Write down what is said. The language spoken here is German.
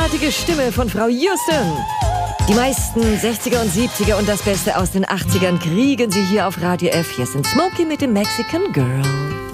einzigartige Stimme von Frau Houston. Die meisten 60er und 70er und das Beste aus den 80ern kriegen Sie hier auf Radio F. Hier sind Smokey mit dem Mexican Girl.